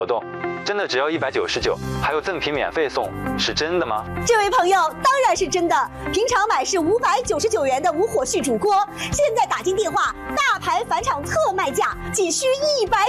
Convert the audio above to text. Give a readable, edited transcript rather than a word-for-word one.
活动，真的只要199，还有赠品免费送，是真的吗？ 这位朋友，当然是真的。平常买是599元的无火续煮锅，现在打进电话，大牌返场特卖价仅需100。